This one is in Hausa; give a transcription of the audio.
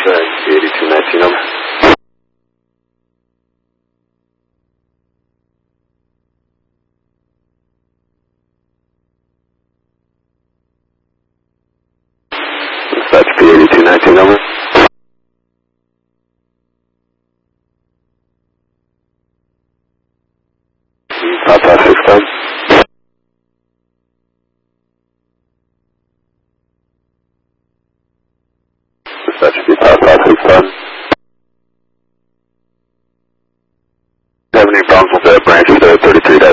8219 number. Dispatch P8219 number. Top 610. Dispatch P top 610. Have any problems with the branch 33